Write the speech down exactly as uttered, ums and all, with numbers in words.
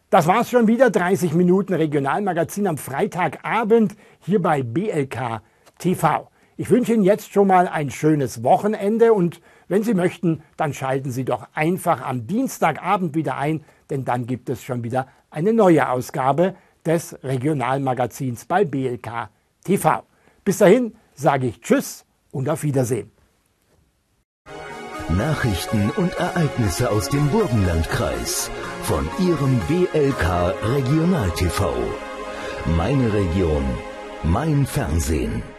Das war's schon wieder, dreißig Minuten Regionalmagazin am Freitagabend hier bei B L K T V. Ich wünsche Ihnen jetzt schon mal ein schönes Wochenende und wenn Sie möchten, dann schalten Sie doch einfach am Dienstagabend wieder ein, denn dann gibt es schon wieder eine neue Ausgabe des Regionalmagazins bei B L K T V. Bis dahin sage ich Tschüss und auf Wiedersehen. Nachrichten und Ereignisse aus dem Burgenlandkreis von Ihrem B L K Regional T V. Meine Region, mein Fernsehen.